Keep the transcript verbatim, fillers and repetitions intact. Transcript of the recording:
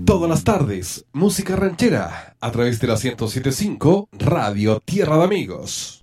Todas las tardes, música ranchera, a través de la ciento siete punto cinco Radio Tierra de Amigos.